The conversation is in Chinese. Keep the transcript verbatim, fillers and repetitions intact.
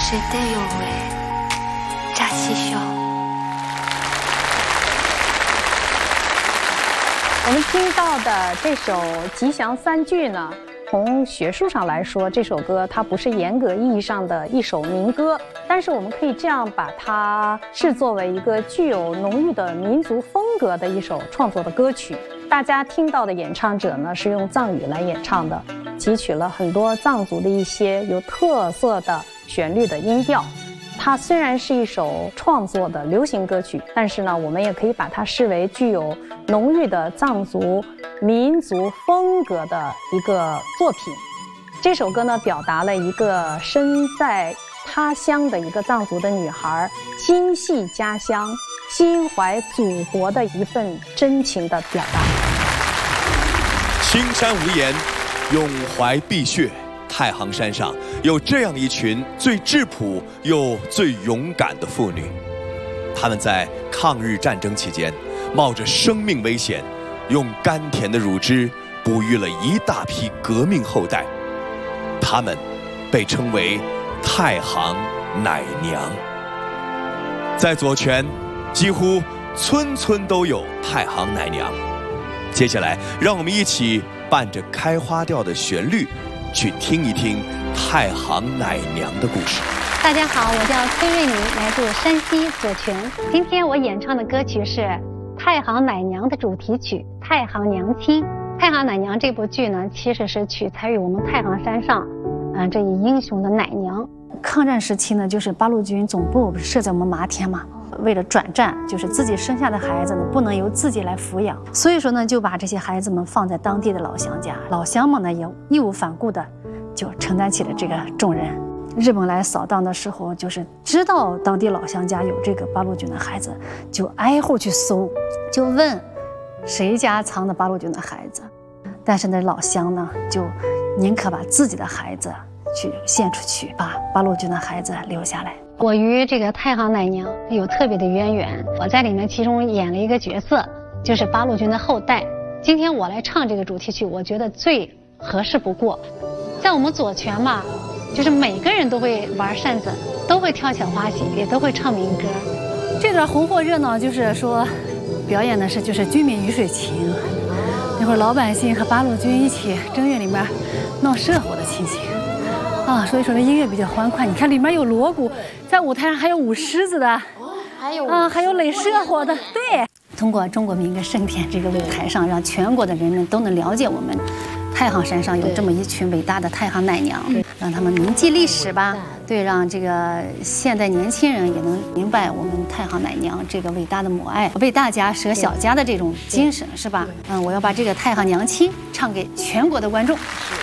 我们听到的这首《吉祥三句》呢，从学术上来说，这首歌它不是严格意义上的一首民歌，但是我们可以这样把它视作为一个具有浓郁的民族风格的一首创作的歌曲。大家听到的演唱者呢，是用藏语来演唱的，汲取了很多藏族的一些有特色的旋律的音调。它虽然是一首创作的流行歌曲，但是呢，我们也可以把它视为具有浓郁的藏族民族风格的一个作品。这首歌呢，表达了一个身在他乡的一个藏族的女孩心系家乡、心怀祖国的一份真情的表达。 青山无言，永怀碧血。太行山上有这样一群最质朴又最勇敢的妇女，她们在抗日战争期间冒着生命危险，用甘甜的乳汁哺育了一大批革命后代，她们被称为太行奶娘。在左权，几乎村村都有太行奶娘。接下来，让我们一起伴着开花调的旋律，去听一听太行奶娘的故事。 大家好，我叫崔瑞妮，来自山西左权。今天我演唱的歌曲是《太行奶娘》的主题曲《太行娘亲》。《太行奶娘》这部剧呢，其实是取材于我们太行山上，嗯、呃，这一英雄的奶娘。 抗战时期呢，就是八路军总部设在我们麻田嘛。为了转战，就是自己生下的孩子呢，不能由自己来抚养，所以说呢，就把这些孩子们放在当地的老乡家，老乡们呢也义无反顾的就承担起了这个重任。日本来扫荡的时候，就是知道当地老乡家有这个八路军的孩子，就挨户去搜，就问谁家藏的八路军的孩子，但是那老乡呢，就宁可把自己的孩子去献出去，把八路军的孩子留下来。 我与这个太行奶娘有特别的渊源，我在里面其中演了一个角色，就是八路军的后代。今天我来唱这个主题曲，我觉得最合适不过。在我们左权嘛，就是每个人都会玩扇子，都会跳小花戏，也都会唱民歌。 这段红火热闹就是说，表演的是就是军民鱼水情，那会儿老百姓和八路军一起正月里面闹社火的情形。啊，所以说这音乐比较欢快。你看里面有锣鼓，在舞台上还有舞狮子的，还有啊，还有垒社火的。对，通过中国民歌盛典这个舞台上，让全国的人们都能了解我们太行山上有这么一群伟大的太行奶娘，让他们铭记历史吧。对，让这个现代年轻人也能明白我们太行奶娘这个伟大的母爱，为大家舍小家的这种精神，是吧？嗯，我要把这个太行娘亲唱给全国的观众。